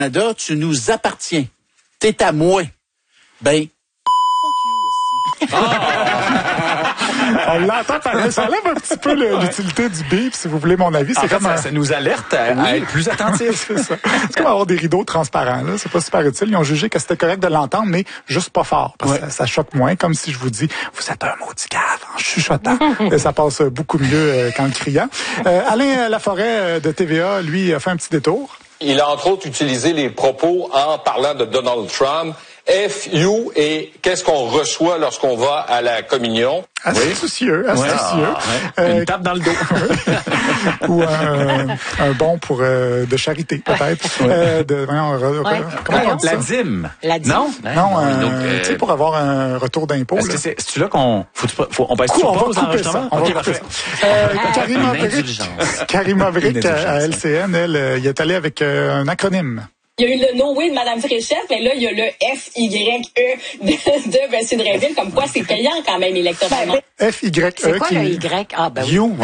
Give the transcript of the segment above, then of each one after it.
Canada, tu nous appartiens. T'es à moi. Ben, On l'entend parler. Ça enlève un petit peu l'utilité du bip, si vous voulez mon avis. C'est comme ça nous alerte à être plus attentifs. C'est ça. C'est comme avoir des rideaux transparents. Là. C'est pas super utile. Ils ont jugé que c'était correct de l'entendre, mais juste pas fort. Parce que ça choque moins, comme si je vous dis, vous êtes un maudit cave en chuchotant. Et ça passe beaucoup mieux qu'en le criant. Alain Laforêt de TVA, lui, a fait un petit détour. Il a entre autres utilisé les propos en parlant de Donald Trump. FU et qu'est-ce qu'on reçoit lorsqu'on va à la communion? Astucieux. Une tape dans le dos. Ou un bon pour de charité, peut-être. Comment on dit ça? La dîme. Non, tu sais, pour avoir un retour d'impôt. Est-ce que c'est là qu'on on passe sur pause enregistrement? OK, parfait. Karima Brick à LCN, elle y est allée avec un acronyme. Il y a eu le no way de Mme Fréchette, mais là, il y a le FYE de M. Drainville, comme quoi c'est payant quand même électoralement. FYE. C'est quoi le Y? Ah, ben oui. you.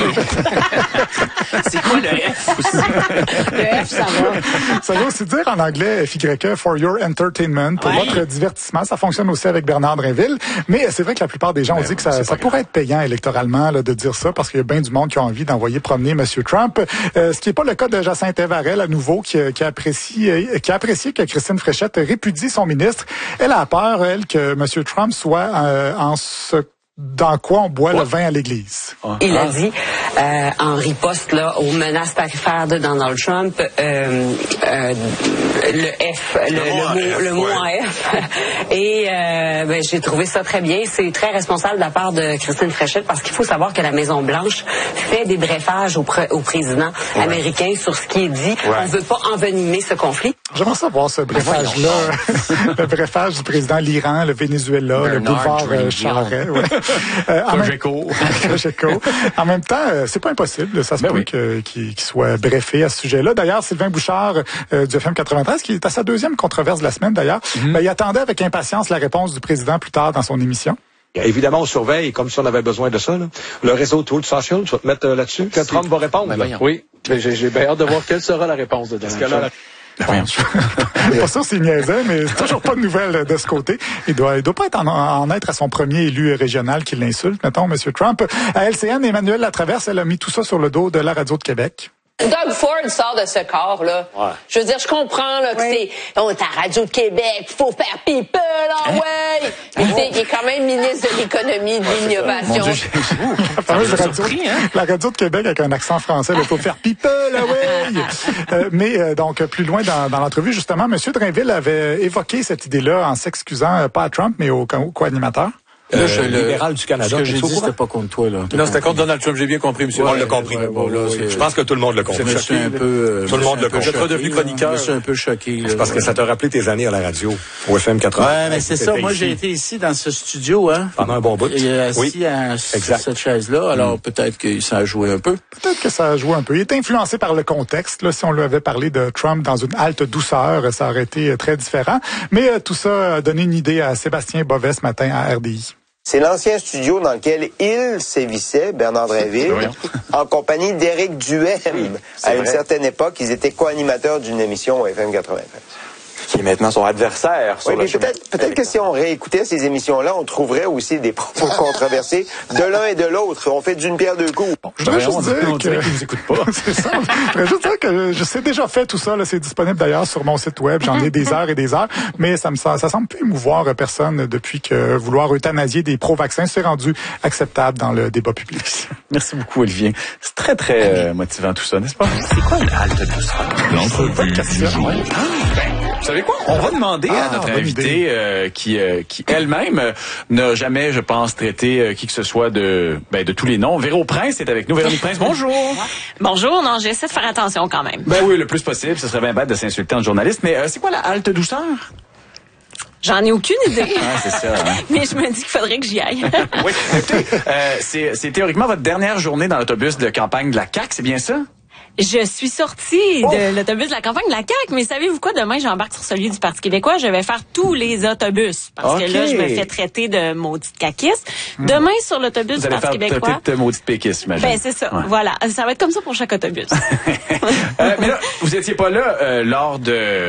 C'est quoi le F aussi? Le F, ça va. Ça veut aussi dire en anglais FYE, for your entertainment, pour votre divertissement. Ça fonctionne aussi avec Bernard Drainville. Mais c'est vrai que la plupart des gens ont dit que ça pourrait être payant électoralement là, de dire ça, parce qu'il y a bien du monde qui a envie d'envoyer promener M. Trump. Ce qui n'est pas le cas de Jacinthe Varel, à nouveau, qui a apprécié que Christine Fréchette répudie son ministre. Elle a peur, elle, que M. Trump soit dans quoi on boit le vin à l'église. Il a dit, en riposte là, aux menaces tarifaires de Donald Trump, le F, le mot en F. Et j'ai trouvé ça très bien. C'est très responsable de la part de Christine Fréchette, parce qu'il faut savoir que la Maison-Blanche fait des briefages au président américain sur ce qui est dit. On ne veut pas envenimer ce conflit. J'aimerais savoir ce briefage-là. Le briefage du président de l'Iran, le Venezuela, le boulevard Charest. Cogeco. En même temps, c'est pas impossible. Ça se peut qu'il soit brefé à ce sujet-là. D'ailleurs, Sylvain Bouchard du FM 93, qui est à sa deuxième controverse de la semaine d'ailleurs, il attendait avec impatience la réponse du président plus tard dans son émission. Évidemment, on surveille, comme si on avait besoin de ça. Là. Le réseau Truth Social, tu vas te mettre là-dessus, que Trump va répondre. Oui, j'ai bien hâte de voir quelle sera la réponse de Donald Trump. Pas sûr s'il niaisait, mais c'est toujours pas de nouvelles de ce côté. Il doit pas être en être à son premier élu régional qui l'insulte, mettons, M. Trump. À LCN, Emmanuel Latraverse, elle a mis tout ça sur le dos de la radio de Québec. Doug Ford sort de ce corps, là. Ouais. Je veux dire, je comprends, là, que c'est, t'as Radio de Québec, faut faire people, là, ouais! Mais il est quand même ministre de l'économie, de l'innovation. La radio de Québec avec un accent français, il faut faire people, là, ouais! Mais, donc, plus loin dans l'entrevue, justement, M. Drainville avait évoqué cette idée-là en s'excusant, pas à Trump, mais au co-animateur. Le libéral du Canada. Ce que j'ai dit, c'était pas contre toi, là. Non, c'était contre Donald Trump, j'ai bien compris, monsieur. On l'a compris. Je pense que tout le monde l'a compris. Je suis un peu... Tout le monde l'a compris. Je suis redevenu chroniqueur. Je suis un peu choqué. C'est parce que ça t'a rappelé tes années à la radio, au FM 80. Ouais, mais c'est ça. Moi, j'ai été ici, dans ce studio, hein. Pendant un bon bout. Assis sur cette chaise-là. Alors, peut-être que ça a joué un peu. Peut-être que ça a joué un peu. Il est influencé par le contexte. Là, si on lui avait parlé de Trump dans une halte douceur, ça aurait été très différent. Mais tout ça a donné une idée à Sébastien Bovet ce matin à RDI. C'est l'ancien studio dans lequel il sévissait, Bernard Drainville, en compagnie d'Éric Duhem. À une certaine époque, ils étaient co-animateurs d'une émission au FM 93. Qui est maintenant son adversaire. Oui, mais peut-être que si on réécoutait ces émissions-là, on trouverait aussi des propos controversés de l'un et de l'autre. On fait d'une pierre deux coups. Bon, je voudrais juste dire qu'ils nous écoutent pas. C'est ça. Je voudrais juste dire que je sais déjà fait tout ça. Là, c'est disponible d'ailleurs sur mon site web. J'en ai des heures et des heures. Mais ça semble plus émouvoir personne depuis que vouloir euthanasier des pro-vaccins s'est rendu acceptable dans le débat public. Merci beaucoup, Olivier. C'est très, très motivant tout ça, n'est-ce pas? C'est quoi une halte douceur? Bonne question. Vous savez quoi? On va demander à notre invitée qui elle-même n'a jamais, je pense, traité qui que ce soit de tous les noms. Véro Prince est avec nous. Véronique Prince, bonjour. Bonjour. Non, j'essaie de faire attention quand même. Ben oui, le plus possible. Ce serait bien bête de s'insulter en journaliste. Mais c'est quoi la halte douceur? J'en ai aucune idée. C'est ça. Hein? Mais je me dis qu'il faudrait que j'y aille. Oui. Écoutez, c'est théoriquement votre dernière journée dans l'autobus de campagne de la CAQ, c'est bien ça? Je suis sortie de l'autobus de la campagne de la CAQ, mais savez-vous quoi? Demain, j'embarque sur celui du Parti québécois. Je vais faire tous les autobus. Parce que là, je me fais traiter de maudite caquiste. Demain, sur l'autobus du Parti québécois. Vous allez faire traiter de maudite péquiste, j'imagine. Ben, c'est ça. Ouais. Voilà. Ça va être comme ça pour chaque autobus. Mais là, vous étiez pas là lors de